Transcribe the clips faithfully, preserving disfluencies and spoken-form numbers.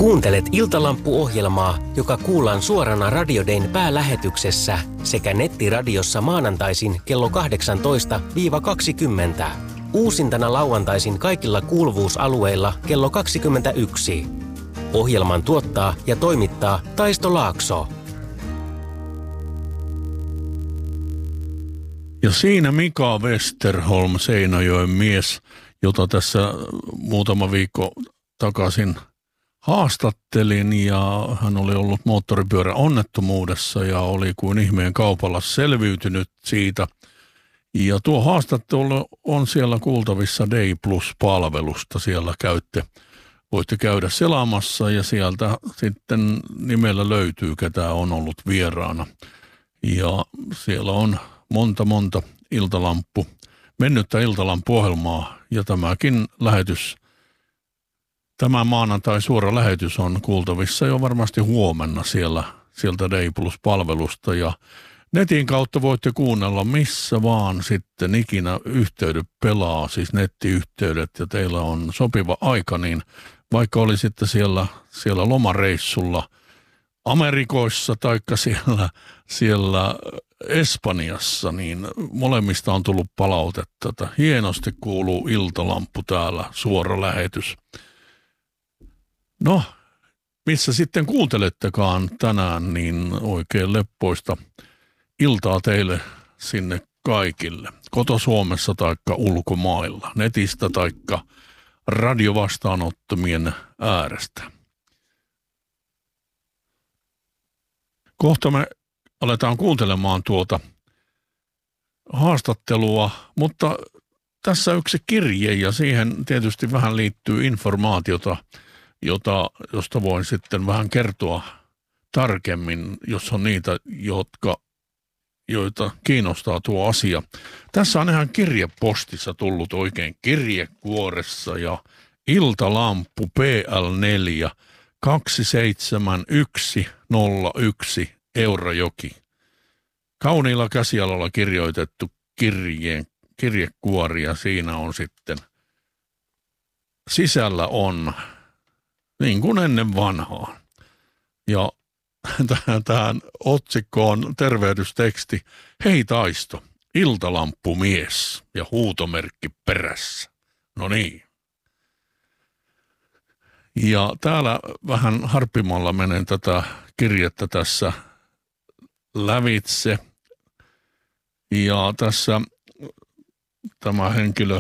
Kuuntelet Iltalampu-ohjelmaa, joka kuullaan suorana Radio Dayn päälähetyksessä sekä nettiradiossa maanantaisin kello kahdeksantoista kaksikymmentä. Uusintana lauantaisin kaikilla kuuluvuusalueilla kello kaksikymmentäyksi. Ohjelman tuottaa ja toimittaa Taisto Laakso. Ja siinä Mika Westerholm, Seinäjoen mies, jota tässä muutama viikko takaisin haastattelin, ja hän oli ollut moottoripyörän onnettomuudessa ja oli kuin ihmeen kaupalla selviytynyt siitä. Ja tuo haastattelu on siellä kuultavissa Day Plus-palvelusta. Siellä käytte, voitte käydä selaamassa ja sieltä sitten nimellä löytyy, ketä on ollut vieraana. Ja siellä on monta monta iltalampu, mennyttä iltalampu-ohjelmaa ja tämäkin lähetys, tämä maanantai suora lähetys on kuultavissa jo varmasti huomenna siellä, sieltä Day Plus-palvelusta ja netin kautta voitte kuunnella missä vaan sitten ikinä yhteydet pelaa, siis nettiyhteydet ja teillä on sopiva aika, niin vaikka olisitte siellä, siellä lomareissulla Amerikoissa taikka siellä, siellä Espanjassa, niin molemmista on tullut palautetta, että hienosti kuuluu Iltalampu täällä, suora lähetys. No, missä sitten kuuntelettekaan tänään, niin oikein leppoista iltaa teille sinne kaikille, koto-Suomessa taikka ulkomailla, netistä taikka radiovastaanottomien äärestä. Kohta me aletaan kuuntelemaan tuota haastattelua, mutta tässä yksi kirje ja siihen tietysti vähän liittyy informaatiota, jota, josta voin sitten vähän kertoa tarkemmin, jos on niitä, jotka, joita kiinnostaa tuo asia. Tässä on ihan kirjepostissa tullut oikein kirjekuoressa ja Iltalampu P L neljä kaksi seitsemän yksi nolla yksi Eurajoki. Kauniilla käsialalla kirjoitettu kirjeen, kirjekuori ja siinä on sitten, sisällä on niin kuin ennen vanhaa. Ja tähän otsikkoon tervehdysteksti, hei Taisto, iltalampumies ja huutomerkki perässä. No niin. Ja täällä vähän harppimalla menen tätä kirjettä tässä lävitse. Ja tässä tämä henkilö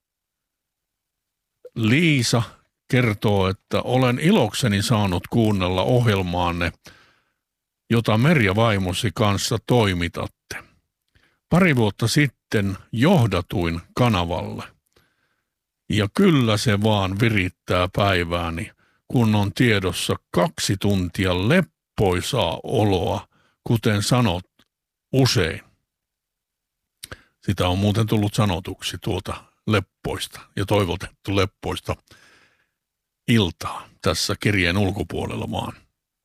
Liisa kertoo, että olen ilokseni saanut kuunnella ohjelmaanne, jota Merja vaimosi kanssa toimitatte. Pari vuotta sitten johdatuin kanavalle. Ja kyllä se vaan virittää päivääni, kun on tiedossa kaksi tuntia leppoisaa oloa, kuten sanot usein. Sitä on muuten tullut sanotuksi tuota leppoista ja toivotettu leppoista iltaa tässä kirjeen ulkopuolella vaan.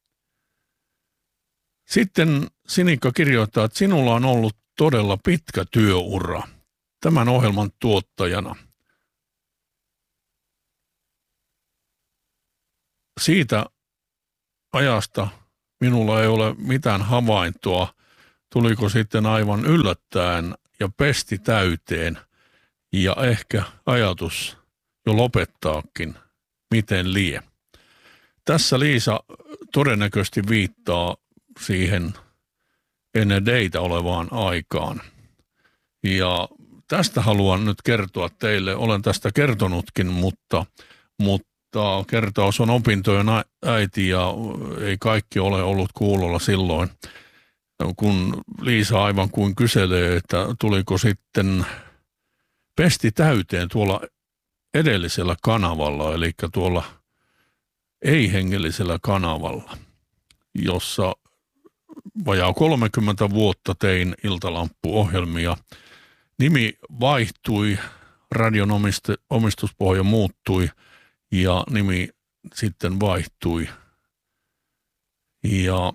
Sitten Sinikka kirjoittaa, että sinulla on ollut todella pitkä työura tämän ohjelman tuottajana. Siitä ajasta minulla ei ole mitään havaintoa, tuliko sitten aivan yllättäen ja pesti täyteen ja ehkä ajatus jo lopettaakin, miten lie. Tässä Liisa todennäköisesti viittaa siihen ennen Daytä olevaan aikaan. Ja tästä haluan nyt kertoa teille, olen tästä kertonutkin, mutta, mutta kertaus on opintojen äiti ja ei kaikki ole ollut kuulolla silloin, kun Liisa aivan kuin kyselee, että tuliko sitten pesti täyteen tuolla edellisellä kanavalla, eli tuolla ei-hengellisellä kanavalla, jossa vajaa kolmekymmentä vuotta tein iltalampuohjelmia. Nimi vaihtui, radion omistuspohja muuttui ja nimi sitten vaihtui. Ja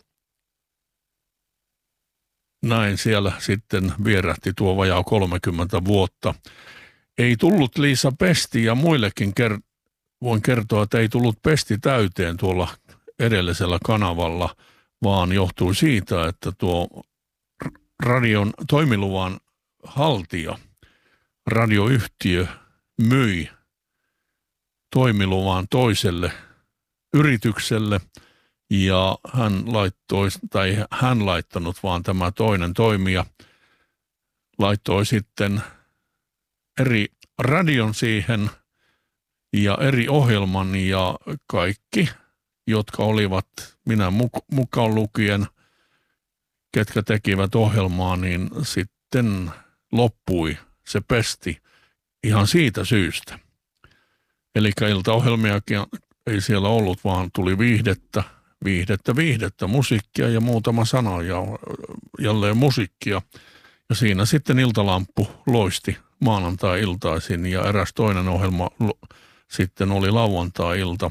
näin siellä sitten vierähti tuo vajaa kolmekymmentä vuotta. Ei tullut Liisa pesti ja muillekin ker- voin kertoa, että ei tullut pesti täyteen tuolla edellisellä kanavalla, vaan johtui siitä, että tuo radion toimiluvan haltija, radioyhtiö, myi toimiluvan toiselle yritykselle ja hän laittoi, tai hän laittanut, vaan tämä toinen toimija laittoi sitten eri radion siihen ja eri ohjelman ja kaikki, jotka olivat minä mukaan lukien, ketkä tekivät ohjelmaa, niin sitten loppui se pesti ihan siitä syystä. Eli iltaohjelmiakin ei siellä ollut, vaan tuli viihdettä, viihdettä, viihdettä, musiikkia ja muutama sana ja jälleen musiikkia. Ja siinä sitten Iltalamppu loisti maanantai-iltaisin ja eräs toinen ohjelma sitten oli lauantai-ilta,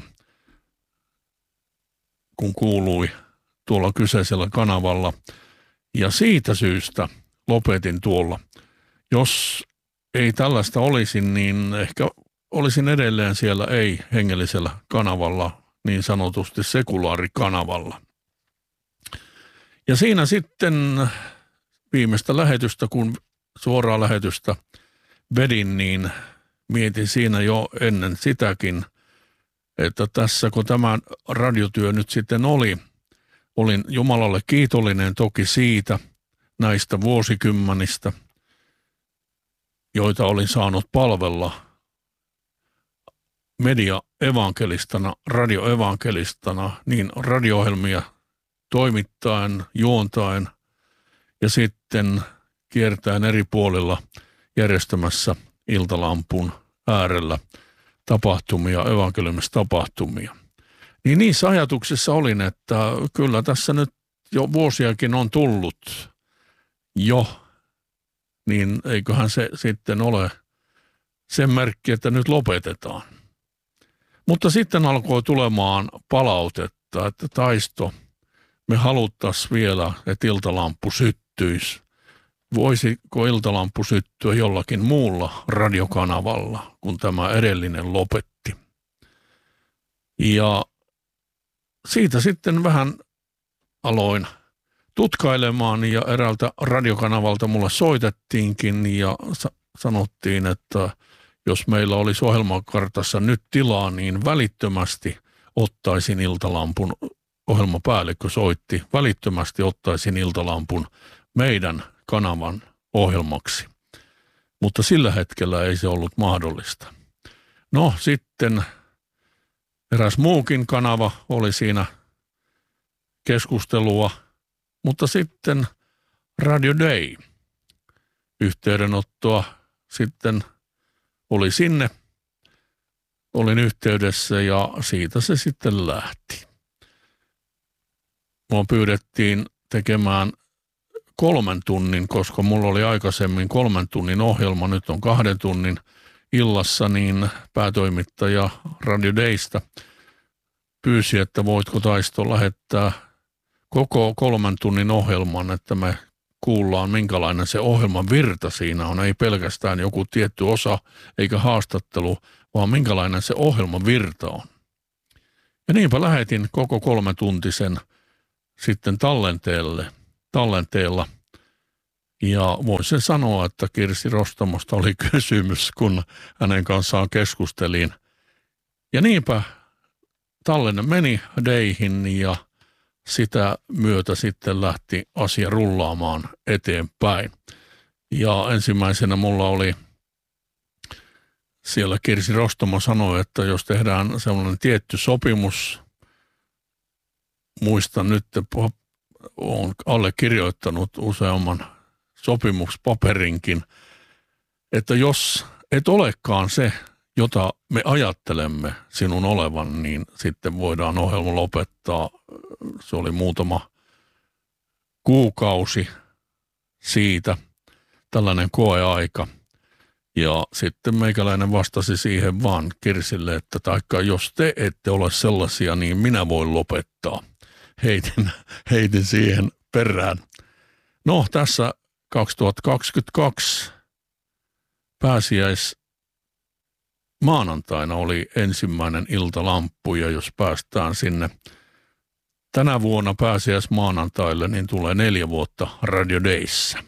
kun kuului tuolla kyseisellä kanavalla. Ja siitä syystä lopetin tuolla. Jos ei tällaista olisi, niin ehkä olisin edelleen siellä ei-hengellisellä kanavalla, niin sanotusti sekulaarikanavalla. Ja siinä sitten viimeistä lähetystä, kun suoraa lähetystä vedin, niin mietin siinä jo ennen sitäkin, että tässä kun tämä radiotyö nyt sitten oli, olin Jumalalle kiitollinen toki siitä, näistä vuosikymmenistä, joita olin saanut palvella media-evankelistana, radio-evankelistana, niin radio-ohjelmia toimittaen, juontaen ja sitten kiertäen eri puolilla järjestämässä Iltalampun äärellä tapahtumia, evankeliumistapahtumia. Niin niissä ajatuksissa olin, että kyllä tässä nyt jo vuosiakin on tullut jo, niin eiköhän se sitten ole sen merkki, että nyt lopetetaan. Mutta sitten alkoi tulemaan palautetta, että Taisto, me haluttaisiin vielä, että Iltalamppu syttyisi. Voisiko Iltalamppu syttyä jollakin muulla radiokanavalla, kun tämä edellinen lopetti. Ja siitä sitten vähän aloin tutkailemaan ja eräältä radiokanavalta mulle soitettiinkin ja sanottiin, että jos meillä olisi ohjelmakartassa nyt tilaa, niin välittömästi ottaisin Iltalampun, ohjelmapäällikkö soitti, välittömästi ottaisin Iltalampun meidän kanavan ohjelmaksi. Mutta sillä hetkellä ei se ollut mahdollista. No sitten eräs muukin kanava oli siinä keskustelua, mutta sitten Radio Day yhteydenottoa sitten oli sinne, olin yhteydessä ja siitä se sitten lähti. Mua pyydettiin tekemään kolmen tunnin, koska mulla oli aikaisemmin kolmen tunnin ohjelma, nyt on kahden tunnin illassa, niin päätoimittaja Radio Daysta pyysi, että voitko Taisto lähettää koko kolmen tunnin ohjelman, että me kuullaan minkälainen se ohjelman virta siinä on, ei pelkästään joku tietty osa eikä haastattelu, vaan minkälainen se ohjelman virta on. Ja niinpä lähetin koko kolmetuntisen sitten tallenteelle, tallenteella. Ja voisin sanoa, että Kirsi Rostamosta oli kysymys, kun hänen kanssaan keskustelin. Ja niinpä tallenne meni Dayhin ja sitä myötä sitten lähti asia rullaamaan eteenpäin. Ja ensimmäisenä mulla oli, siellä Kirsi Rostamo sanoi, että jos tehdään sellainen tietty sopimus, muistan nyt, että olen allekirjoittanut useamman sopimuspaperinkin, että jos et olekaan se, jota me ajattelemme sinun olevan, niin sitten voidaan ohjelma lopettaa. Se oli muutama kuukausi siitä, tällainen koeaika. Ja sitten meikäläinen vastasi siihen vaan Kirsille, että taikka jos te ette ole sellaisia, niin minä voin lopettaa. Heitin, heitin siihen perään. No tässä kaksituhattakaksikymmentäkaksi pääsiäis maanantaina oli ensimmäinen iltalamppu, ja jos päästään sinne tänä vuonna pääsiäismaanantaille, niin tulee neljä vuotta Radio Dayssä.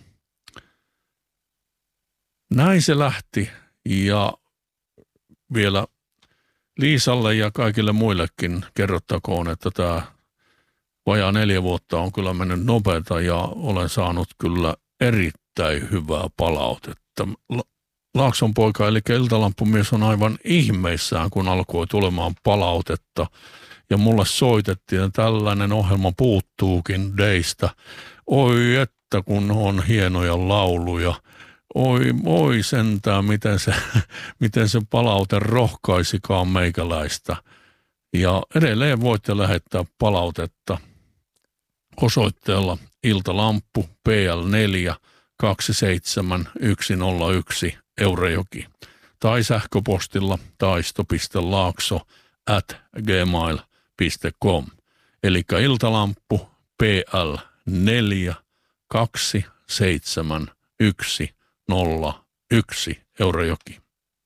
Näin se lähti, ja vielä Liisalle ja kaikille muillekin kerrottakoon, että tämä vajaa neljä vuotta on kyllä mennyt nopeata ja olen saanut kyllä erittäin hyvää palautetta. Laakson poika eli iltalamppumies on aivan ihmeissään, kun alkoi tulemaan palautetta. Ja mulle soitettiin, että tällainen ohjelma puuttuukin Daystä. Oi että kun on hienoja lauluja. Oi, oi sentään, miten se, miten se palaute rohkaisikaan meikäläistä. Ja edelleen voitte lähettää palautetta osoitteella iltalamppu P L neljä kaksi seitsemän yksi nolla yksi Eurajoki tai sähköpostilla taisto piste laakso at gmail piste com. Eli iltalamppu P L neljä kaksi seitsemän yksi nolla yksi Eurajoki.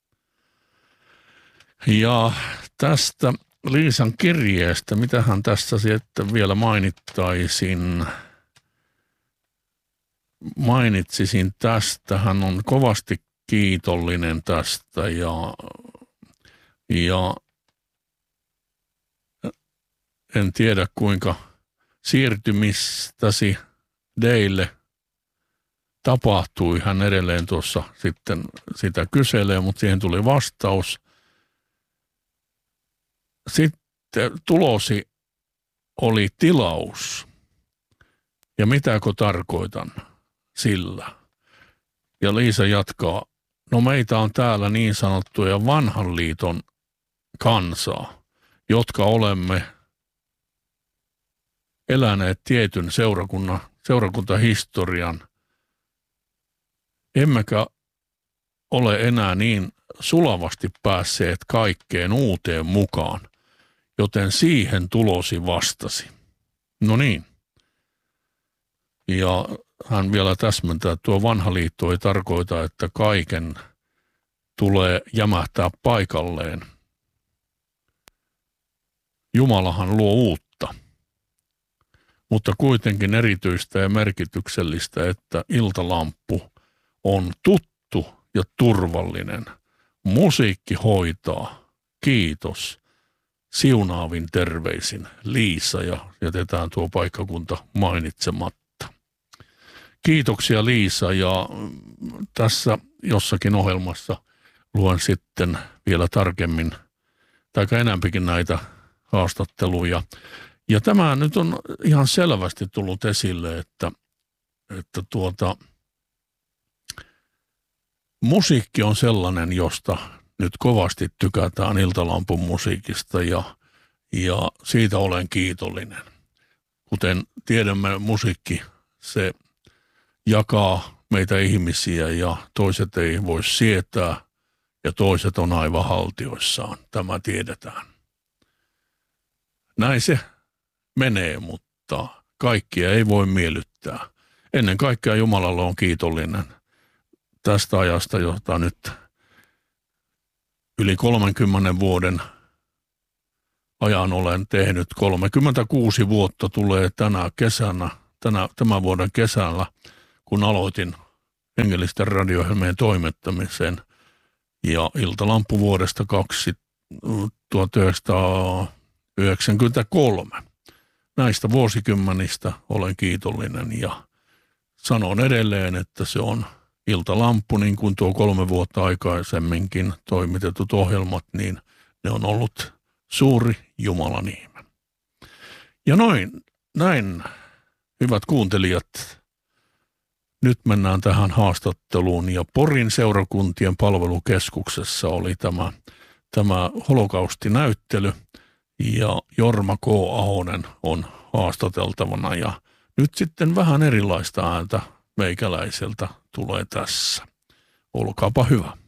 Ja tästä Liisan kirjeestä, mitähän tässä sitten vielä mainittaisin. Mainitsisin tästä, hän on kovasti kiitollinen tästä ja, ja en tiedä kuinka siirtymistäsi Daylle tapahtui. Hän edelleen tuossa sitten sitä kyselee, mutta siihen tuli vastaus. Sitten tulosi oli tilaus. Ja mitäkö tarkoitan sillä? Ja Liisa jatkaa, no meitä on täällä niin sanottuja vanhan liiton kansaa, jotka olemme eläneet tietyn seurakunnan, seurakuntahistorian, emmekä ole enää niin sulavasti päässeet kaikkeen uuteen mukaan, joten siihen tulosi vastasi. No niin. Ja hän vielä täsmentää, että tuo vanha liitto ei tarkoita, että kaiken tulee jämähtää paikalleen. Jumalahan luo uutta, mutta kuitenkin erityistä ja merkityksellistä, että iltalamppu on tuttu ja turvallinen. Musiikki hoitaa. Kiitos. Siunaavin terveisin Liisa, ja jätetään tuo paikkakunta mainitsematta. Kiitoksia Liisa, ja tässä jossakin ohjelmassa luen sitten vielä tarkemmin tai enemmänkin näitä haastatteluja. Ja tämä nyt on ihan selvästi tullut esille, että, että tuota, musiikki on sellainen, josta nyt kovasti tykätään iltalampun musiikista, ja, ja siitä olen kiitollinen. Kuten tiedämme, musiikki, se jakaa meitä ihmisiä ja toiset ei voi sietää ja toiset on aivan haltioissaan. Tämä tiedetään. Näin se menee, mutta kaikkia ei voi miellyttää. Ennen kaikkea Jumalalle on kiitollinen tästä ajasta, jota nyt yli kolmenkymmenen vuoden ajan olen tehnyt. kolmekymmentäkuusi vuotta tulee tänä kesänä, tänä, tämän vuoden kesällä, kun aloitin hengellisten radio-ohjelmien toimittamisen, ja iltalamppu vuodesta tuhatyhdeksänsataayhdeksänkymmentäkolme. Näistä vuosikymmenistä olen kiitollinen ja sanon edelleen, että se on iltalamppu, niin kuin tuo kolme vuotta aikaisemminkin toimitetut ohjelmat, niin ne on ollut suuri Jumalan ihme. Ja noin, näin, hyvät kuuntelijat, nyt mennään tähän haastatteluun, ja Porin seurakuntien palvelukeskuksessa oli tämä, tämä holokaustinäyttely, ja Jorma K. Ahonen on haastateltavana, ja nyt sitten vähän erilaista ääntä meikäläiseltä tulee tässä. Olkaapa hyvä.